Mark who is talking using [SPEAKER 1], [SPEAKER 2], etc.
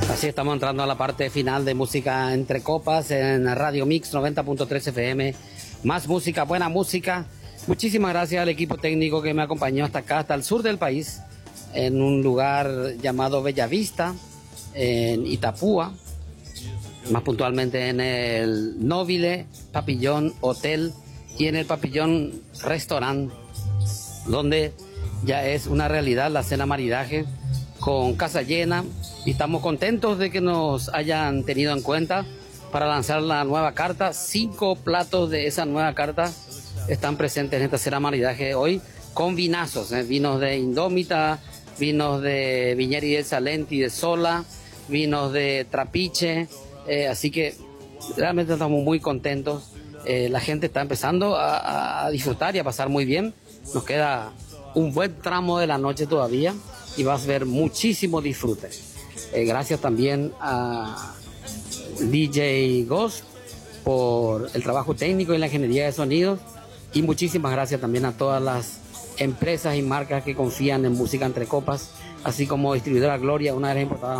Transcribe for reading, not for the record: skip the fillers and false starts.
[SPEAKER 1] Así estamos entrando a la parte final de Música Entre Copas en Radio Mix 90.3 FM. Más música, buena música. Muchísimas gracias al equipo técnico que me acompañó hasta acá, hasta el sur del país, en un lugar llamado Bellavista, en Itapúa, más puntualmente en el Nobile Papillón Hotel y en el Papillón Restaurant, donde ya es una realidad la cena maridaje con casa llena, y estamos contentos de que nos hayan tenido en cuenta para lanzar la nueva carta. 5 platos de esa nueva carta están presentes en esta cena maridaje hoy, con vinazos, vinos de Indómita, vinos de Viñeri del Salenti de Sola, vinos de Trapiche, así que realmente estamos muy contentos. La gente está empezando a disfrutar y a pasar muy bien. Nos queda un buen tramo de la noche todavía y vas a ver muchísimo disfrute. Gracias también a DJ Ghost por el trabajo técnico y la ingeniería de sonidos, y muchísimas gracias también a todas las empresas y marcas que confían en Música Entre Copas, así como Distribuidora Gloria, una de las importadoras